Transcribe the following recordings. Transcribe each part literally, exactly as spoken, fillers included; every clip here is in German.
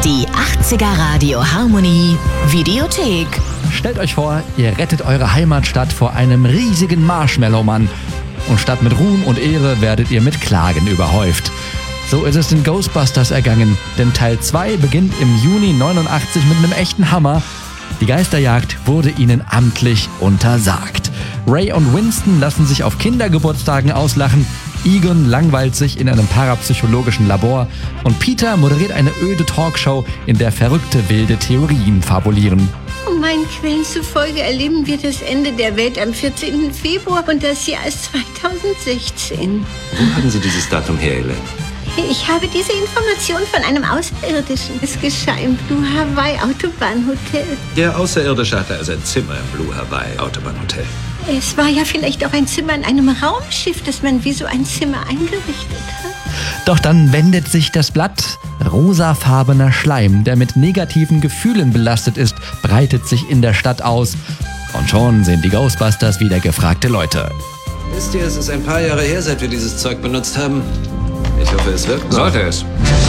Die achtziger Radio Harmonie Videothek. Stellt euch vor, ihr rettet eure Heimatstadt vor einem riesigen Marshmallow-Mann. Und statt mit Ruhm und Ehre werdet ihr mit Klagen überhäuft. So ist es den Ghostbusters ergangen, denn Teil zwei beginnt im Juni neunundachtzig mit einem echten Hammer. Die Geisterjagd wurde ihnen amtlich untersagt. Ray und Winston lassen sich auf Kindergeburtstagen auslachen, Egon langweilt sich in einem parapsychologischen Labor und Peter moderiert eine öde Talkshow, in der verrückte wilde Theorien fabulieren. Meinen Quellen zufolge erleben wir das Ende der Welt am vierzehnten Februar und das Jahr ist zweitausendsechzehn. Wo haben Sie dieses Datum her, Ellen? Ich habe diese Information von einem Außerirdischen. Es geschah im Blue Hawaii Autobahnhotel. Der Außerirdische hatte also ein Zimmer im Blue Hawaii Autobahnhotel. Es war ja vielleicht auch ein Zimmer in einem Raumschiff, das man wie so ein Zimmer eingerichtet hat. Doch dann wendet sich das Blatt. Rosafarbener Schleim, der mit negativen Gefühlen belastet ist, breitet sich in der Stadt aus. Und schon sind die Ghostbusters wieder gefragte Leute. Wisst ihr, es ist ein paar Jahre her, seit wir dieses Zeug benutzt haben. Ich hoffe, es wirkt noch. Sollte es.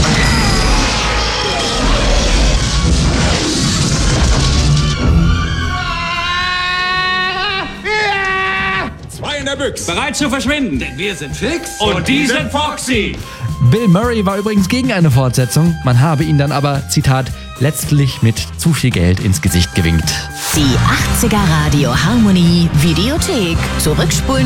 Zwei in der Büchse. Bereit zu verschwinden. Denn wir sind fix. Und die sind Foxy. Bill Murray war übrigens gegen eine Fortsetzung. Man habe ihn dann aber, Zitat, letztlich mit zu viel Geld ins Gesicht gewinkt. Die achtziger Radio Harmonie Videothek. Zurückspulen